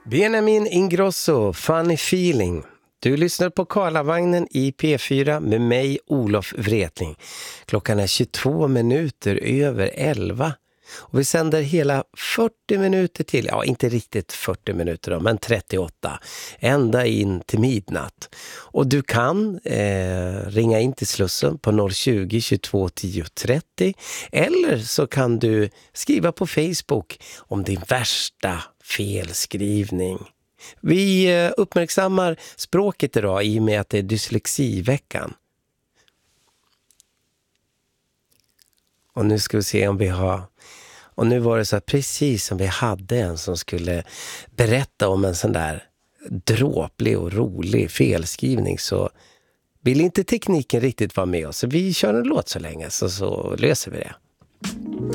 Benjamin Ingrosso, Funny Feeling. Du lyssnar på Karlavagnen i P4 med mig, Olof Wretling. Klockan är 22 minuter över 11. Och vi sänder hela 40 minuter till, ja inte riktigt 40 minuter då, men 38. Ända in till midnatt. Och du kan ringa in till Slussen på 020 22 10 30. Eller så kan du skriva på Facebook om din värsta felskrivning. Vi uppmärksammar språket idag i och med att det är dyslexiveckan. Och nu ska vi se om vi har... Och nu var det så här, precis som vi hade en som skulle berätta om en sån där dråplig och rolig felskrivning, så vill inte tekniken riktigt vara med oss. Så vi kör en låt så länge så löser vi det.